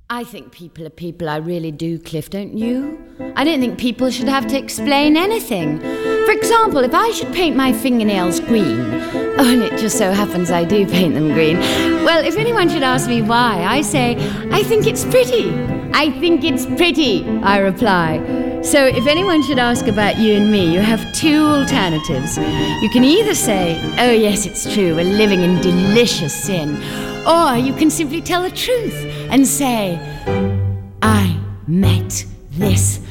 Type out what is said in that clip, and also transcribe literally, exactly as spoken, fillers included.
I think people are people, I really do, Cliff, don't you? I don't think people should have to explain anything. For example, if I should paint my fingernails green, oh, and it just so happens I do paint them green, well, if anyone should ask me why, I say, I think it's pretty. I think it's pretty, I reply. So if anyone should ask about you and me, you have two alternatives. You can either say, oh yes, it's true, we're living in delicious sin, or you can simply tell the truth and say, I met this